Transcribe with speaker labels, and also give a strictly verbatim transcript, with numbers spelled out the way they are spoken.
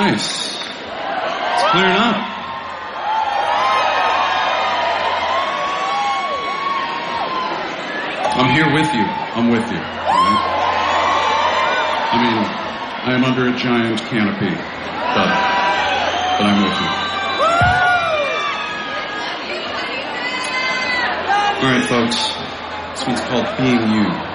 Speaker 1: Nice. It's clearing up. I'm here with you. I'm with you. Right? I mean, I am under a giant canopy, but, but I'm with you. All right, folks. This one's called Being You.